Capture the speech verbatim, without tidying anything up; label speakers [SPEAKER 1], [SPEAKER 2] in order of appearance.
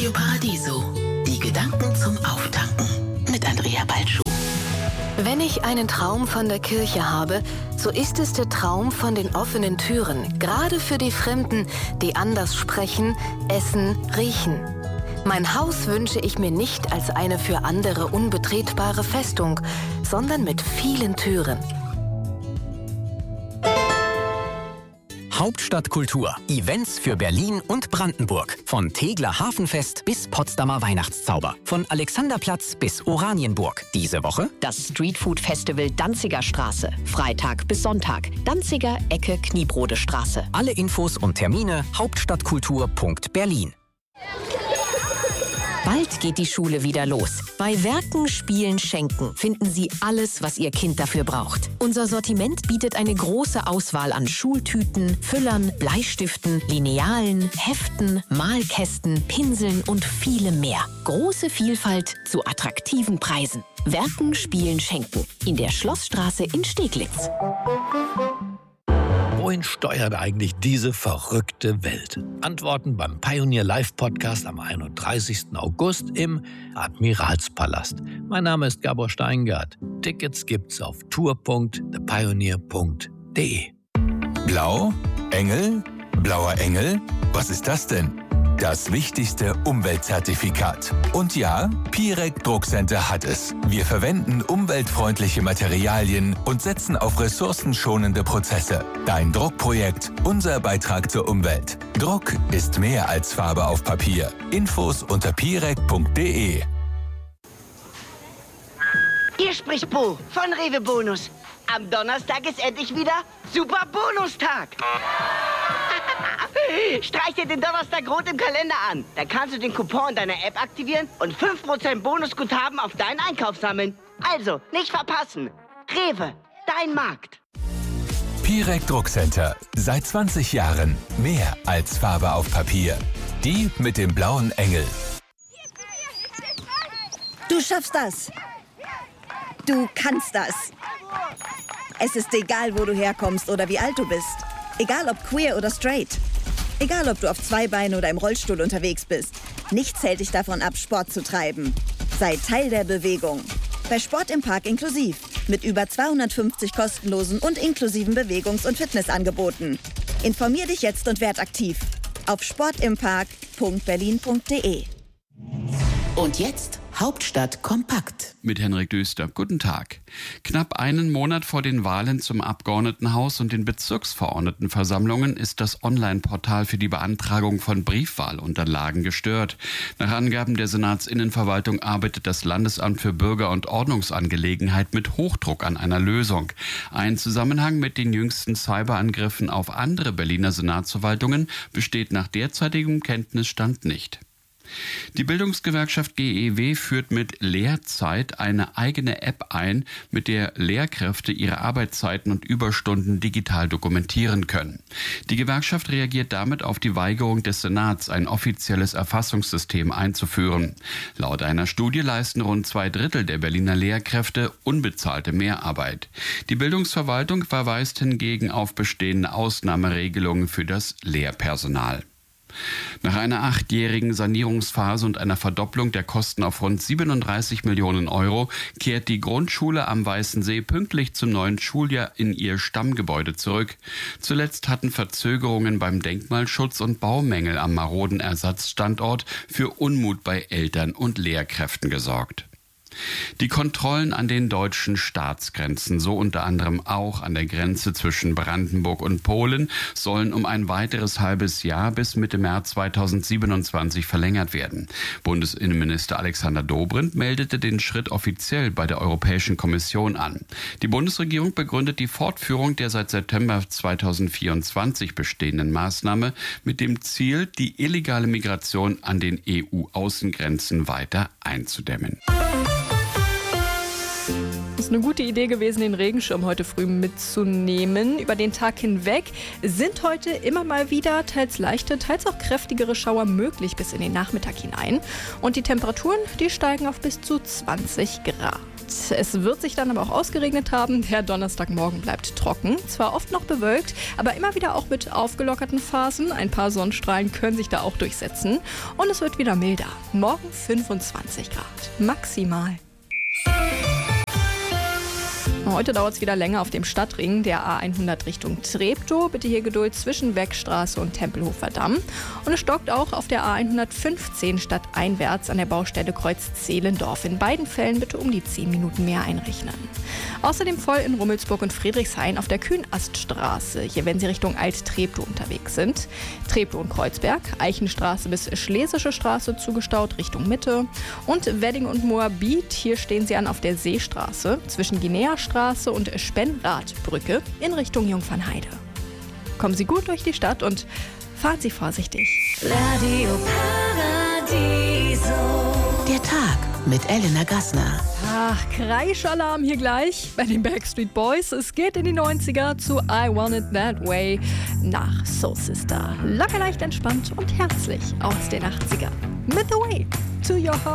[SPEAKER 1] Radio Paradiso. Die Gedanken zum Auftanken mit Andrea Balschuh.
[SPEAKER 2] Wenn ich einen Traum von der Kirche habe, so ist es der Traum von den offenen Türen, gerade für die Fremden, die anders sprechen, essen, riechen. Mein Haus wünsche ich mir nicht als eine für andere unbetretbare Festung, sondern mit vielen Türen.
[SPEAKER 3] Hauptstadtkultur. Events für Berlin und Brandenburg. Von Tegeler Hafenfest bis Potsdamer Weihnachtszauber. Von Alexanderplatz bis Oranienburg. Diese Woche
[SPEAKER 4] das Streetfood Festival Danziger Straße. Freitag bis Sonntag. Danziger Ecke Kniebrode Straße.
[SPEAKER 3] Alle Infos und Termine hauptstadtkultur punkt berlin.
[SPEAKER 4] Bald geht die Schule wieder los. Bei Werken, Spielen, Schenken finden Sie alles, was Ihr Kind dafür braucht. Unser Sortiment bietet eine große Auswahl an Schultüten, Füllern, Bleistiften, Linealen, Heften, Malkästen, Pinseln und vielem mehr. Große Vielfalt zu attraktiven Preisen. Werken, Spielen, Schenken. In der Schlossstraße in Steglitz.
[SPEAKER 5] Wohin steuert eigentlich diese verrückte Welt? Antworten beim Pioneer Live Podcast am einunddreißigsten August im Admiralspalast. Mein Name ist Gabor Steingart. Tickets gibt's auf tour punkt the pioneer punkt de.
[SPEAKER 6] Blau? Engel? Blauer Engel? Was ist das denn? Das wichtigste Umweltzertifikat. Und ja, Pirec Druckcenter hat es. Wir verwenden umweltfreundliche Materialien und setzen auf ressourcenschonende Prozesse. Dein Druckprojekt, unser Beitrag zur Umwelt. Druck ist mehr als Farbe auf Papier. Infos unter pirec punkt de.
[SPEAKER 7] Hier spricht Bo von Rewe Bonus. Am Donnerstag ist endlich wieder Super Bonustag. Streich dir den Donnerstag rot im Kalender an. Da kannst du den Coupon in deiner App aktivieren und fünf Prozent Bonusguthaben auf deinen Einkauf sammeln. Also, nicht verpassen. Rewe, dein Markt.
[SPEAKER 6] Pirec Druckcenter. Seit zwanzig Jahren mehr als Farbe auf Papier. Die mit dem blauen Engel.
[SPEAKER 8] Du schaffst das. Du kannst das. Es ist egal, wo du herkommst oder wie alt du bist. Egal ob queer oder straight. Egal ob du auf zwei Beinen oder im Rollstuhl unterwegs bist. Nichts hält dich davon ab, Sport zu treiben. Sei Teil der Bewegung. Bei Sport im Park inklusiv. Mit über zweihundertfünfzig kostenlosen und inklusiven Bewegungs- und Fitnessangeboten. Informier dich jetzt und werd aktiv. Auf sportimpark punkt berlin punkt de.
[SPEAKER 1] Und jetzt Hauptstadt kompakt.
[SPEAKER 9] Mit Henrik Düster. Guten Tag. Knapp einen Monat vor den Wahlen zum Abgeordnetenhaus und den Bezirksverordnetenversammlungen ist das Online-Portal für die Beantragung von Briefwahlunterlagen gestört. Nach Angaben der Senatsinnenverwaltung arbeitet das Landesamt für Bürger- und Ordnungsangelegenheit mit Hochdruck an einer Lösung. Ein Zusammenhang mit den jüngsten Cyberangriffen auf andere Berliner Senatsverwaltungen besteht nach derzeitigem Kenntnisstand nicht. Die Bildungsgewerkschaft G E W führt mit Lehrzeit eine eigene App ein, mit der Lehrkräfte ihre Arbeitszeiten und Überstunden digital dokumentieren können. Die Gewerkschaft reagiert damit auf die Weigerung des Senats, ein offizielles Erfassungssystem einzuführen. Laut einer Studie leisten rund zwei Drittel der Berliner Lehrkräfte unbezahlte Mehrarbeit. Die Bildungsverwaltung verweist hingegen auf bestehende Ausnahmeregelungen für das Lehrpersonal. Nach einer achtjährigen Sanierungsphase und einer Verdopplung der Kosten auf rund siebenunddreißig Millionen Euro kehrt die Grundschule am Weißensee pünktlich zum neuen Schuljahr in ihr Stammgebäude zurück. Zuletzt hatten Verzögerungen beim Denkmalschutz und Baumängel am maroden Ersatzstandort für Unmut bei Eltern und Lehrkräften gesorgt. Die Kontrollen an den deutschen Staatsgrenzen, so unter anderem auch an der Grenze zwischen Brandenburg und Polen, sollen um ein weiteres halbes Jahr bis Mitte März zweitausendsiebenundzwanzig verlängert werden. Bundesinnenminister Alexander Dobrindt meldete den Schritt offiziell bei der Europäischen Kommission an. Die Bundesregierung begründet die Fortführung der seit September zweitausendvierundzwanzig bestehenden Maßnahme mit dem Ziel, die illegale Migration an den E U-Außengrenzen weiter einzudämmen.
[SPEAKER 10] Es ist eine gute Idee gewesen, den Regenschirm heute früh mitzunehmen. Über den Tag hinweg sind heute immer mal wieder teils leichte, teils auch kräftigere Schauer möglich bis in den Nachmittag hinein. Und die Temperaturen, die steigen auf bis zu zwanzig Grad. ist. Es wird sich dann aber auch ausgeregnet haben. Der Donnerstagmorgen bleibt trocken. Zwar oft noch bewölkt, aber immer wieder auch mit aufgelockerten Phasen. Ein paar Sonnenstrahlen können sich da auch durchsetzen. Und es wird wieder milder. Morgen fünfundzwanzig Grad. Maximal. Heute dauert es wieder länger auf dem Stadtring der A hundert Richtung Treptow. Bitte hier Geduld zwischen Weckstraße und Tempelhofer Damm. Und es stockt auch auf der A hundertfünfzehn stadteinwärts an der Baustelle Kreuz Zehlendorf. In beiden Fällen bitte um die zehn Minuten mehr einrechnen. Außerdem voll in Rummelsburg und Friedrichshain auf der Kühnaststraße. Hier, wenn Sie Richtung Alt-Treptow unterwegs sind. Treptow und Kreuzberg, Eichenstraße bis Schlesische Straße zugestaut Richtung Mitte. Und Wedding und Moabit, hier stehen Sie an auf der Seestraße zwischen Guinea-Straße und Spenradbrücke in Richtung Jungfernheide. Kommen Sie gut durch die Stadt und fahren Sie vorsichtig.
[SPEAKER 1] Radio Paradiso. Der Tag mit Elena Gassner.
[SPEAKER 10] Ach, Kreischalarm hier gleich bei den Backstreet Boys. Es geht in die neunziger zu I Want It That Way nach Soul Sister. Locker leicht entspannt und herzlich aus den achtzigern. With the way to your heart.